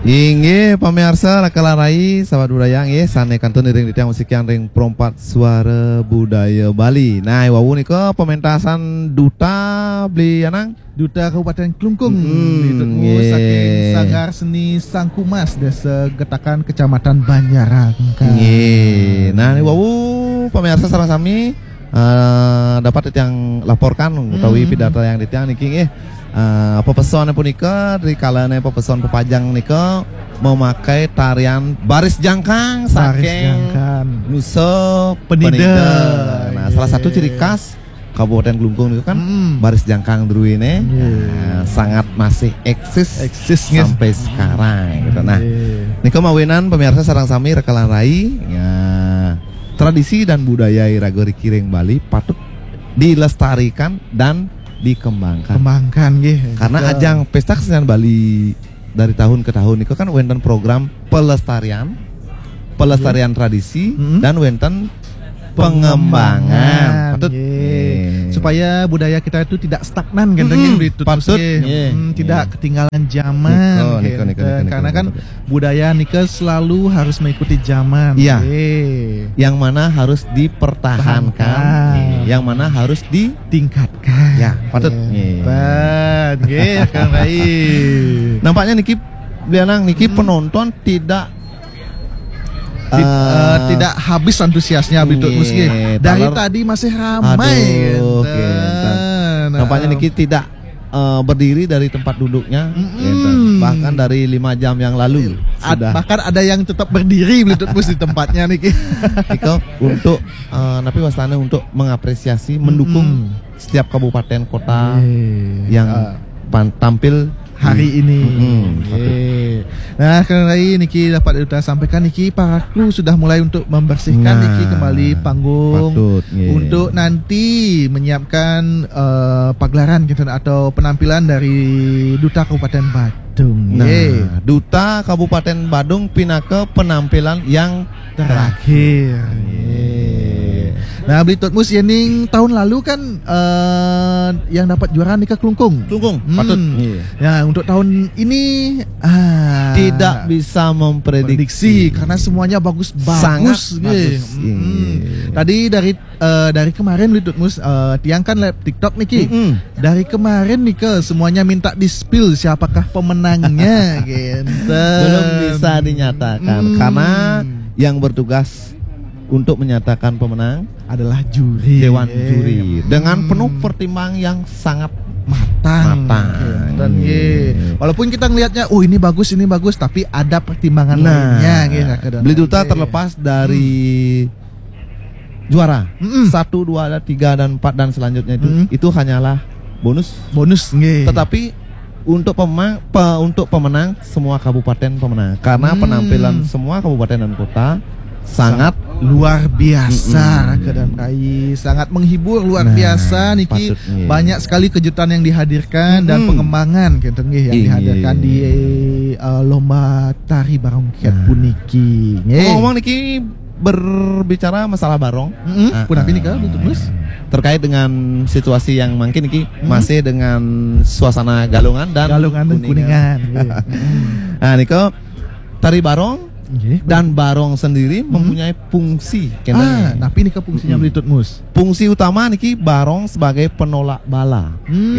Inge pemirsa lakalarai sahabat budaya nggih sane kantun ring ditiang musik yang ring perompat suara budaya Bali. Nah, wawu niko pementasan duta beli anang Duta Kabupaten Klungkung ditemu saking Sanggar Seni Sangkumas Desa Getakan Kecamatan Banjaran. Nggih. Nah, wawu pemirsa sareng sami dapat yang laporkan utawi pidato yang ditiang niki nggih. Pepeson punika dari kalane pepeson pepajang nika memakai tarian baris jangkang saking Nusa Penida. Nah, salah satu ciri khas Kabupaten Klungkung itu kan baris jangkang druine sangat masih eksis sampai sekarang gitu. Nah, nika mawinan pemirsa sareng sami rekalan rai ya, tradisi dan budaya Iragori Kiring Bali patut dilestarikan dan dikembangkan karena ajang pesta kesenian Bali dari tahun ke tahun itu kan wenten program pelestarian tradisi dan wenten pengembangan patut supaya budaya kita itu tidak stagnan patut tidak ketinggalan zaman karena kan budaya nika selalu harus mengikuti zaman yang mana harus dipertahankan yang mana harus ditingkatkan ya patut kan baik. Nampaknya niki Lianang niki penonton tidak tidak habis antusiasnya Blitud Muski. Dari tadi masih ramai. Nampaknya niki tidak berdiri dari tempat duduknya, bahkan dari 5 jam yang lalu. Bahkan ada yang tetap berdiri Blitud Mus di tempatnya niki. Niko untuk tapi wasana untuk mengapresiasi, mendukung setiap kabupaten kota yang tampil hari ini. Nah, karena niki dapat kita sampaikan niki para kru sudah mulai untuk membersihkan niki kembali panggung untuk nanti menyiapkan pagelaran gitu atau penampilan dari Duta Kabupaten Badung. Nah, Duta Kabupaten Badung pinaka penampilan yang terakhir. Nah, Blitud Mus yening tahun lalu kan yang dapat juara nika Klungkung. Patut. Ya, untuk tahun ini tidak bisa memprediksi karena semuanya bagus. Sangat bagus. Tadi dari kemarin Blitud Mus tiang kan live TikTok niki. Dari kemarin nika semuanya minta di-spill siapakah pemenangnya gitu. Belum bisa dinyatakan karena yang bertugas untuk menyatakan pemenang adalah juri, dewan juri dengan penuh pertimbangan yang sangat matang. Dan walaupun kita ngelihatnya ini bagus tapi ada pertimbangan lainnya Beli Duta terlepas dari juara 1, 2, 3 dan 4 dan selanjutnya itu hanyalah bonus. Tetapi untuk pemenang semua kabupaten pemenang karena penampilan semua kabupaten dan kota sangat luar biasa dan sangat menghibur luar biasa niki banyak sekali kejutan yang dihadirkan dan pengembangan gitu yang dihadirkan di lomba tari barong kiat puniki. Ngomong niki berbicara masalah barong punapi nika Blitud terkait dengan situasi yang mungkin niki masih dengan suasana galungan dan kuningan. Nah niko tari barong dan barong sendiri mempunyai fungsi. Tapi ini ke fungsinya Blitud Mus. Fungsi utama niki barong sebagai penolak bala,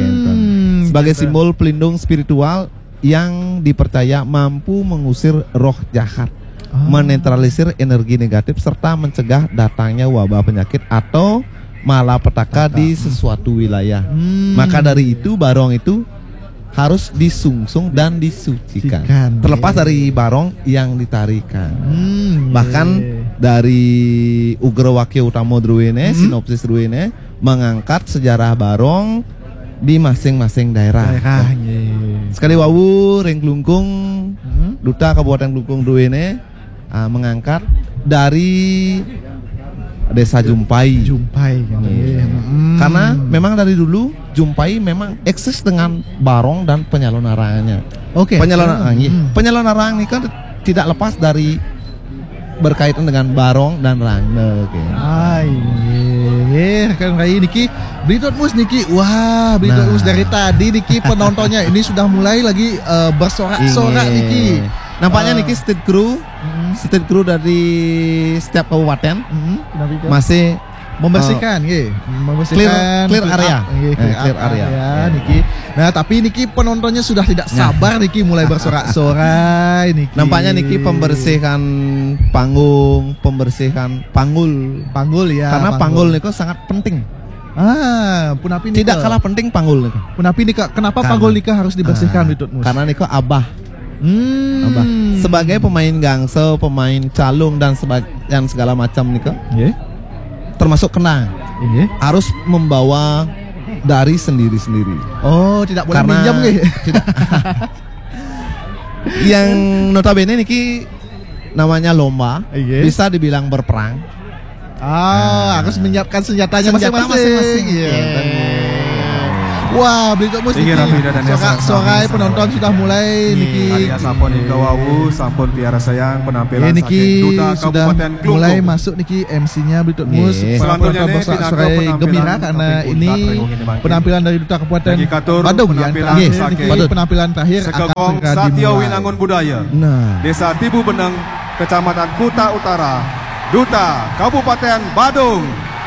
sebagai simbol pelindung spiritual yang dipercaya mampu mengusir roh jahat, menetralisir energi negatif serta mencegah datangnya wabah penyakit atau malapetaka di sesuatu wilayah. Maka dari itu barong itu harus disungsung dan disucikan. Terlepas dari barong yang ditarikan. Bahkan dari Ugrawakya Utama Druwene, sinopsis Druwene mengangkat sejarah barong di masing-masing daerah. Sekali wawu ring Klungkung, Duta Kabupaten Klungkung Druwene mengangkat dari Desa Jumpai. Karena memang dari dulu Jumpai memang eksis dengan barong dan penyalon arangannya. Penyalon arang ini kan tidak lepas dari berkaitan dengan barong dan rangne. Kan niki Blitud Mus niki. Wah, Blitud Mus dari tadi niki penontonnya ini sudah mulai lagi bersorak-sorak niki. Nampaknya niki street crew dari setiap kabupaten masih membersihkan, clear area, clear area. Niki. Nah, tapi niki penontonnya sudah tidak sabar niki mulai bersorak-sorai niki. Nampaknya niki pembersihan panggung, pembersihan panggul ya. Karena panggul niko sangat penting. Punapi nika. Tidak kalah penting panggul niko. Punapi nika, kenapa panggul nika harus dibersihkan Bitutmus? Karena niko abah. Abah. Sebagai pemain gangso, pemain calung dan segala macam niko. Termasuk kenang, harus membawa dari sendiri-sendiri. Oh, tidak boleh minjam tidak. Yang notabene niki namanya lomba, bisa dibilang berperang. Harus menyiapkan senjatanya masing-masing. Wah, Bitutmus niki. Sorai penonton sudah mulai niki. Arya sampun ika wawu, sampun piara sayang penampilan niki Duta sudah Kabupaten Klungkung. mulai masuk niki MC-nya Bitutmus. Selanjutnya Sorai gembira karena ini penampilan dari Duta Kabupaten Badung penampilan terakhir akan segera Satyo dimulai. Winangun Budaya. Nah, Desa Tibu Beneng, Kecamatan Kuta Utara, Duta Kabupaten Badung.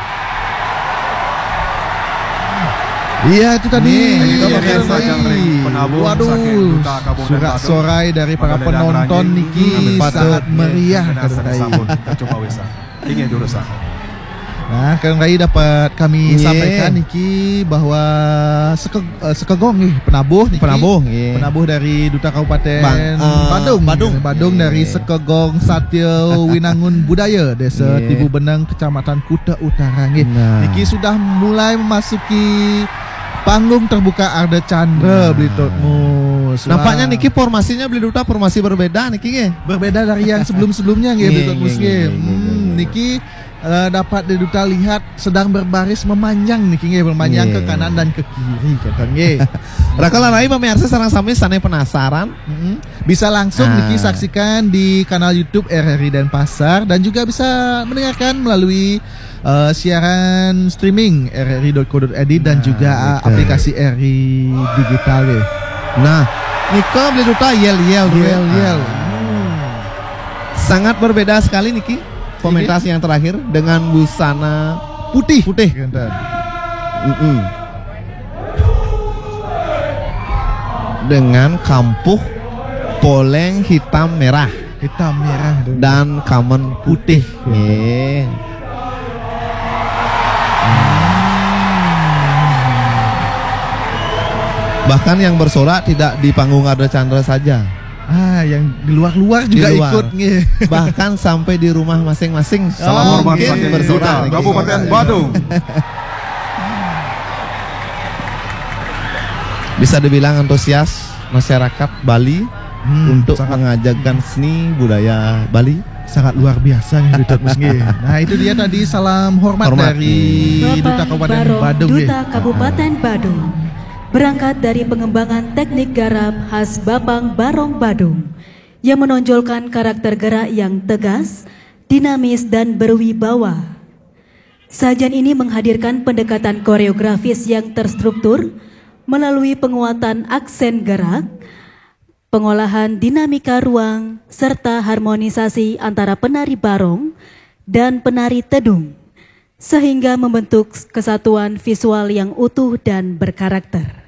Iya itu tadi. Waduh, sorak-sorai dari para penonton niki sangat meriah. Ingin diurusan. Nah, Rai dapat kami sampaikan niki bahwa sekegong penabuh dari Duta Kabupaten Badung dari sekegong Satyo Winangun Budaya Desa Tibu Beneng Kecamatan Kuta Utara niki sudah mulai memasuki panggung terbuka Arda Chandra Bitutmus. Nampaknya niki formasinya beli Duta formasi berbeda niki berbeda dari yang sebelum-sebelumnya Bitutmus niki dapat di Duta lihat sedang berbaris memanjang niki memanjang ke kanan dan ke kiri katanya. Rakala rai pemirsa sareng sami sane penasaran bisa langsung niki saksikan di kanal YouTube RRI Denpasar dan juga bisa mendengarkan melalui siaran streaming rri.co.id dan juga aplikasi RRI digital Nah, niko beli Duta yel. Sangat berbeda sekali niki. Komentasi yang terakhir dengan busana putih. Dengan kampuh poleng hitam merah dan kamen putih. Bahkan yang bersorak tidak di panggung Arda Chandra saja. Yang di luar juga ikut Bahkan sampai di rumah masing-masing. Salam hormat bersorak Kabupaten Badung. Bisa dibilang antusias masyarakat Bali untuk mengajarkan seni budaya Bali. Sangat luar biasa Nah, itu dia tadi salam hormat dari Duta Kabupaten Badung. Duta Kabupaten Badung berangkat dari pengembangan teknik garap khas Bapang Barong Badung yang menonjolkan karakter gerak yang tegas, dinamis dan berwibawa. Sajian ini menghadirkan pendekatan koreografis yang terstruktur melalui penguatan aksen gerak, pengolahan dinamika ruang, serta harmonisasi antara penari barong dan penari tedung, sehingga membentuk kesatuan visual yang utuh dan berkarakter.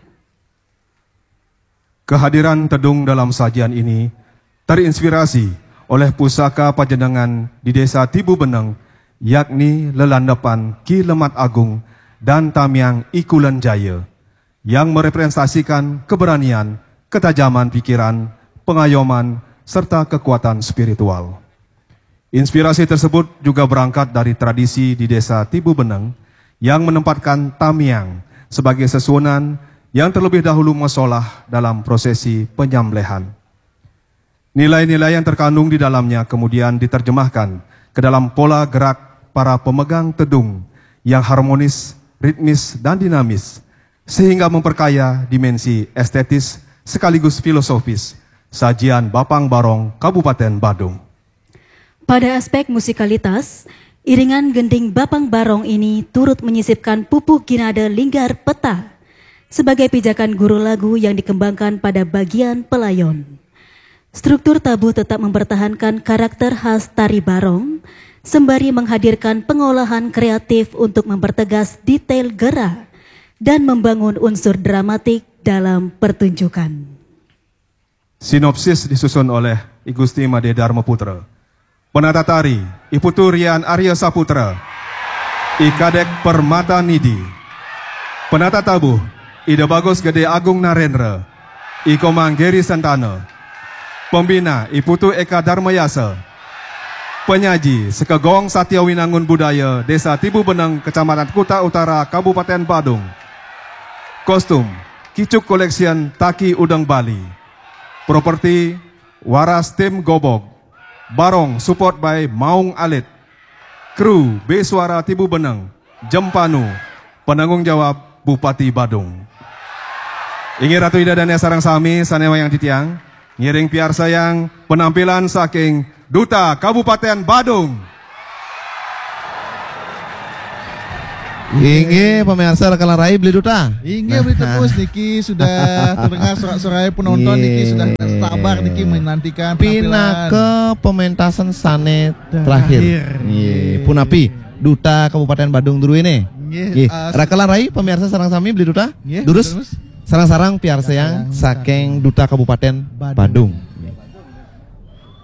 Kehadiran tedung dalam sajian ini terinspirasi oleh pusaka pajenengan di Desa Tibu Beneng, yakni Lelandepan Ki Lemat Agung dan Tamiang Ikulen Jaya, yang merepresentasikan keberanian, ketajaman pikiran, pengayoman, serta kekuatan spiritual. Inspirasi tersebut juga berangkat dari tradisi di Desa Tibu Beneng yang menempatkan tamiang sebagai sesunan yang terlebih dahulu masolah dalam prosesi penyembelihan. Nilai-nilai yang terkandung di dalamnya kemudian diterjemahkan ke dalam pola gerak para pemegang tedung yang harmonis, ritmis, dan dinamis, sehingga memperkaya dimensi estetis sekaligus filosofis sajian Bapang Barong Kabupaten Badung. Pada aspek musikalitas, iringan gending Bapang Barong ini turut menyisipkan pupuh ginada linggar peta sebagai pijakan guru lagu yang dikembangkan pada bagian pelayon. Struktur tabuh tetap mempertahankan karakter khas tari barong, sembari menghadirkan pengolahan kreatif untuk mempertegas detail gerak dan membangun unsur dramatik dalam pertunjukan. Sinopsis disusun oleh I Gusti Made Dharma Putra. Penata tari I Putu Rian Arya Saputra, I Kadek Permata Nidi. Penata tabuh I Bagus Gede Agung Narendra, I Komang Geri Santana. Pembina I Putu Eka Dharmayasa. Penyaji Sekegong Satya Winangun Budaya Desa Tibu Beneng, Kecamatan Kuta Utara, Kabupaten Badung. Kostum Kicuk Collection Taki Udang Bali. Properti Waras Tim Gobog. Barong support by Maung Alit. Kru B Suara Tibu Beneng, Jempanu. Penanggung jawab Bupati Badung. Ingi Ratu Ida dan Sarang Sami sanewa yang titiang, ngiring piar sayang penampilan saking Duta Kabupaten Badung. Inge pemirsa rekalan Rai beli duta. Inge beli tepus niki sudah terdengar sorak-sorai penonton niki sudah sabar niki menantikan Pina ke pementasan sanet terakhir. Punapi Duta Kabupaten Badung dulu ini. Rekalan Rai pemirsa sarang sami beli duta. Durus sarang-sarang piar sayang saking Duta Kabupaten Badung.